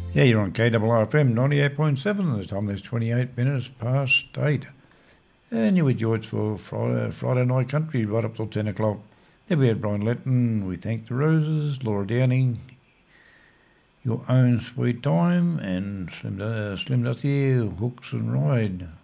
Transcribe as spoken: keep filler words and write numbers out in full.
Yeah, you're on K R R F M ninety-eight point seven. The time is twenty-eight minutes past eight. And you're with George for Friday, Friday Night Country right up till ten o'clock. Then we had Brian Letton, We Thank the Roses, Laura Downing, Your Own Sweet Time, and Slim, uh, Slim Dusty, Hooks and Ride.